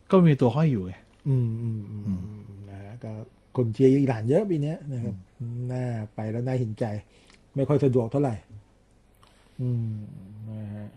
ก็มีตัวห้อยอยู่ไงนะฮะก็คนเชียร์อิหร่านเยอะปีนี้นะครับน่าไปแล้วน่าเห็นใจไม่ค่อยสะดวกเท่าไหร่นะฮะ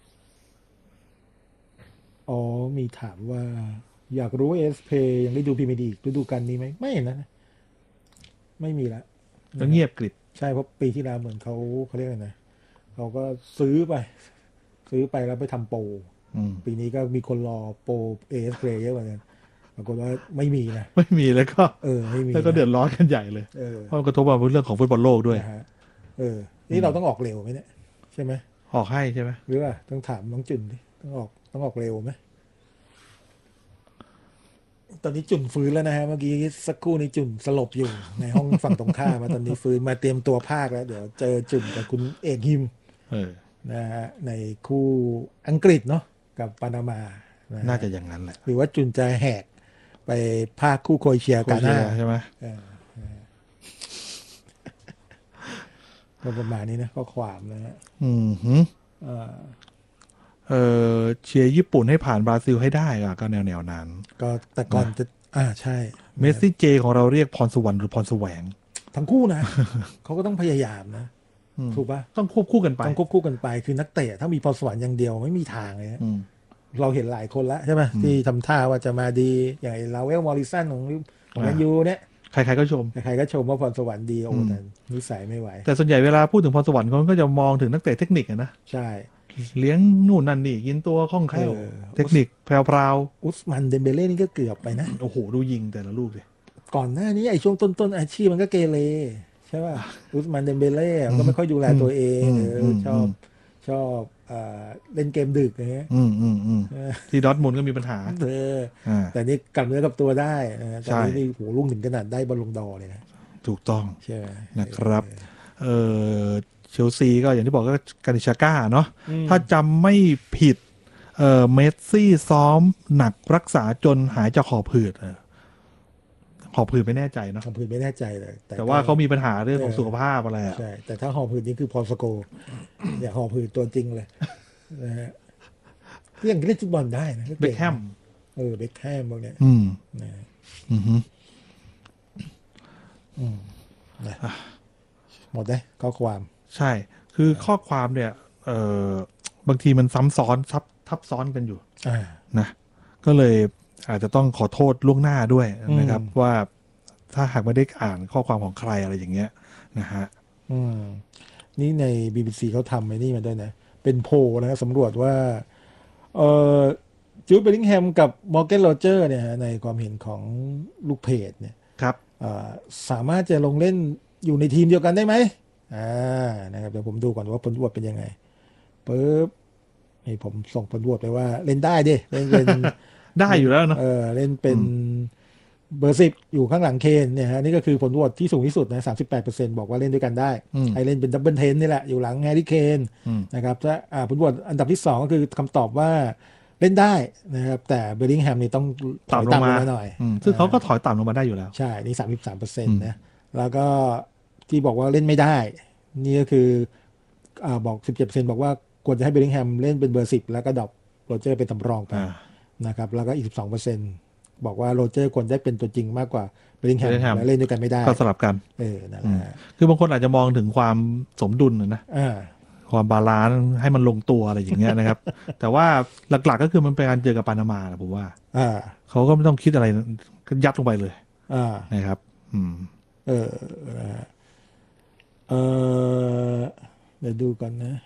อ๋อมีถามว่าอยากรู้ว่าเอสเพยังได้ดูพรีเมียร์ลีกฤดูกาลนี้ไหมไม่นะไม่มีละก็นะครับเงียบกริบใช่เพราะปีที่แล้วเหมือนเขาเรียกอะไรนะเขาก็ซื้อไปแล้วไปทำโปรปีนี้ก็มีคนรอโปรเอสเพเยอะกว่านั้นปรากฏว่าไม่มีนะไม่มีแล้วก็ไม่มีแล้วก็นะเดือดร้อนกันใหญ่เลยเพราะมันกระทบกับเรื่องของฟุตบอลโลกด้วยนะฮะนี่เราต้องออกเร็วไหมเนี่ยใช่ไหมออกให้ใช่ไหมหรือว่าต้องถามน้องจุนดิต้องออกเร็วไหมตอนนี้จุนฟื้นแล้วนะฮะเมื่อกี้สักครู่นี้จุนสลบอยู่ในห้องฝั่งตรงข้ามมาตอนนี้ฟื้นมาเตรียมตัวภาคแล้วเดี๋ยวเจอจุนกับคุณเอกฮิมเออนะฮะในคู่อังกฤษเนาะกับปานามานะน่าฮะจะอย่างนั้นแหละหรือว่าจุนจะแหกไปภาคคู่โครเอเชียโคกาหน้าเชียใช่ไหมเออก็ประมาณนี้นะข้อความนะฮะอืมหืมเออเอเชียร์ญี่ปุ่นให้ผ่านบราซิลให้ได้อะก็แนวนั้นก็แต่ก่อนนะจะใช่เมสนะซี่เจของเราเรียกพรสวรรค์หรือพรแสวงทั้งคู่นะเขาก็ต้องพยายามนะถูกปะต้องควบคู่กันไปต้องควบคู่กันไปคือนักเตะถ้ามีพรสวรรค์อย่างเดียวไม่มีทางเลยฮะเราเห็นหลายคนแล้วใช่ไหมที่ทำท่าว่าจะมาดีอย่างลาเวลมอริสันของแมนยูเนี่ยใครๆก็ชมใครๆก็ชมว่าพรสวรรค์ดีโอ้แต่นิสัยไม่ไหวแต่ส่วนใหญ่เวลาพูดถึงพรสวรรค์เขาก็จะมองถึงนักเตะเทคนิคอะนะใช่เลี้ยงนู่นนั่นนี่ยินตัวคล่องแคล่วเทคนิคแพรวอุสมันเดมเบเล่นี่ก็เกือบไปนะๆโอ้โหดูยิงแต่ละลูกเลยก่อนหน้านี้ไอ้ช่วงต้นๆอาชีพมันก็เกเรใช่ป่ะอุสมันเดมเบเล่ก็ไม่ค่อยดูแลตัวเองชอบเล่นเกมดึกอย่างเงี้ยที่ดอร์ทมุนด์ก็มีปัญหาเออแต่นี่กลับเนื้อกลับตัวได้ตอนนี้นี่โหลุ่งถึงขนาดได้บอลลูนดอร์เลยนะถูกต้องใช่ไหมนะครับเอเชลซีก็อย่างที่บอกก็กานิชาก้าเนาะถ้าจำไม่ผิดเมสซี่ซ้อมหนักรักษาจนหายจากหอบหืดหอบหืดไม่แน่ใจเนาะหอบหืดไม่แน่ใจเลยแต่ว่าเขามีปัญหาเรื่องของสุขภาพอะไรใช่แต่ถ้าหอบหืดนี่คือพอลสโกอยากหอบหืดตัวจริงเลยนะฮะยังเล่นฟุตบอลได้นะเบคแฮมเบคแฮมพวกเนี้ยนะหมดเลยข้อความใช่คือข้อความเนี่ยบางทีมันซ้ำซ้อนทับซ้อนกันอยู่นะก็เลยอาจจะต้องขอโทษล่วงหน้าด้วยนะครับว่าถ้าหากไม่ได้อ่านข้อความของใครอะไรอย่างเงี้ยนะฮะนี่ใน BBC เขาทำไอ้นี่มาด้วยนะเป็นโพลนะสำรวจว่าเอ่อจูดเบลลิงแฮมกับมอร์แกนโรเจอร์เนี่ยในความเห็นของลูกเพจเนี่ยครับสามารถจะลงเล่นอยู่ในทีมเดียวกันได้ไหมนะครับเดี๋ยวผมดูก่อนว่าผลโหวตเป็นยังไงปึ๊บให้ผมส่งผลโหวตไปว่าเล่นได้ดิเล่นเป็นได้อยู่แล้วเนาะเล่นเป็นเบอร์10อยู่ข้างหลังเคนเนี่ยฮะนี่ก็คือผลโหวตที่สูงที่สุดนะ38%บอกว่าเล่นด้วยกันได้ให้เล่นเป็นดับเบิลเทนนี่แหละอยู่หลังแฮร์รี่เคนนะครับถ้าผลโหวตอันดับที่2ก็คือคำตอบว่าเล่นได้นะครับแต่เบลลิงแฮมนี่ต้องถอยต่ำลงมาหน่อยซึ่งเขาก็ถอยต่ำลงมาได้อยู่แล้วใช่นี่33%นะแล้วก็ที่บอกว่าเล่นไม่ได้นี่ก็คือบอก17%บอกว่าควรจะให้เบลลิงแฮมเล่นเป็นเบอร์10แล้วก็ดรอปโรเจอร์เป็นสำรองไปนะครับแล้วก็อีก12%บอกว่าโรเจอร์ควรได้เป็นตัวจริงมากกว่าเบลลิงแฮมและเล่นด้วยกันไม่ได้ก็สลับกันนั่นแหละคือบางคนอาจจะมองถึงความสมดุลนะความบาลานซ์ให้มันลงตัวอะไรอย่างเงี้ยนะครับ แต่ว่าหลักๆก็คือมันเป็นการเจอกับปานามาผมว่าเขาก็ไม่ต้องคิดอะไรก็ยัดลงไปเลยนะครับเดี๋ยวดูก่อนนะ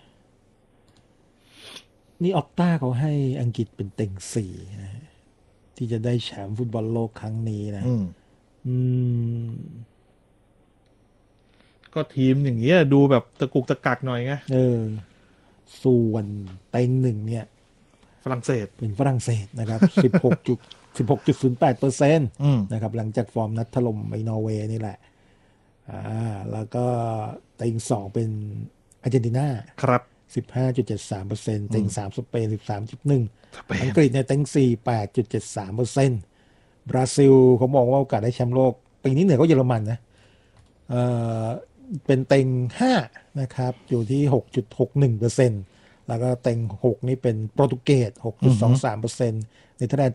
นี่ออกต้าเขาให้อังกฤษเป็นเต็ง4นะที่จะได้แชมป์ฟุตบอลโลกครั้งนี้นะก็ทีมอย่างเงี้ยดูแบบตะกุกตะกักหน่อยไงส่วนเต็ง1เนี่ยฝรั่งเศสเป็นฝรั่งเศสนะครับ16.08%นะครับหลังจากฟอร์มนัดถล่มไอ้นอร์เวย์นี่แหละแล้วก็เต็ง2เป็นอาร์เจนตินาครับ 15.73%เต็ง3สเปน 13.1% อังกฤษเนี่ยเต็ง4 8.73%บราซิลเขามองว่าโอกาสได้แชมป์โลกปีนี้เหนือก็เยอรมันนะเป็นเต็ง5นะครับอยู่ที่ 6.61%แล้วก็เต็ง6นี่เป็นโปรตุเกส 6.23%เนเธอร์แลนด์